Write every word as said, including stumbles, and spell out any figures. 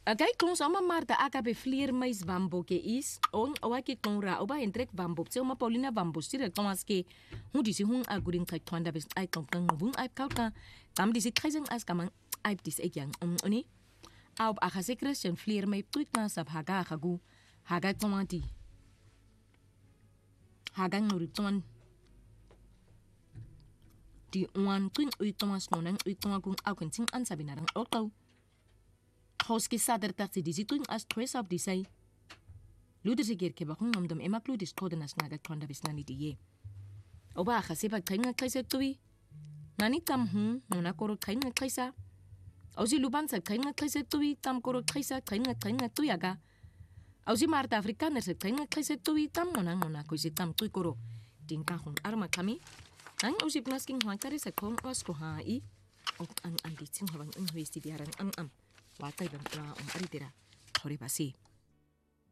Agay klong sa Marta akabe flier mais bambo ke is on awaki klong ra oba entrek bambo tse oma Paulina bambo sire klong aske hu disi hun agurin kai twanda bes ai klong klong vung ai kauka kam disi treizen as kamang ai dis ek yang om oni au akase Christian flier mai tuit na sab haga hagu haga tomati haga nguri ton di wan twin ui tomas nonan ui tomagung au kenting an sabinarang okau Hoski sader taxi disi twin as tres of disay Luder sigir ke bakung nomdom emak ludis kodenas naga twanda bes nani diye oba akase ba kainga kaisa tuwi nani tam hun nona koro kainga kaisa Ausi luban sa kainga kaisa tuwi tam koro kaisa kainga kainga tuyaga Ausi Marta afrikaner sa kainga kaisa tuwi tam nona nona koisi tam tui koro tingka hun arma kami ang ausi pnasking huangkari sa kong wasko hai ok ang andi ting habang ang huesti biaran am am watai bang la om aritira hore basi